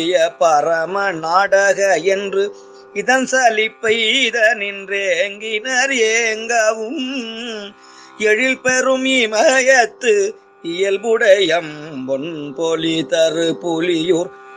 பரம நாடக என்று இதன் சலிப்பை நின்றேங்கினர் ஏங்கவும் எழில் பெறும் இமயத்து இயல்புடையம் பொன் பொலி தரு புலியூர்